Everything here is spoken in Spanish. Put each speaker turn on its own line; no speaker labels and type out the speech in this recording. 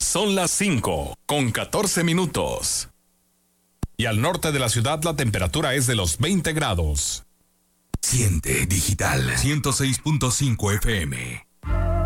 Son las 5:14. Y al norte de la ciudad la temperatura es de los 20 grados.
Siente Digital 106.5 FM.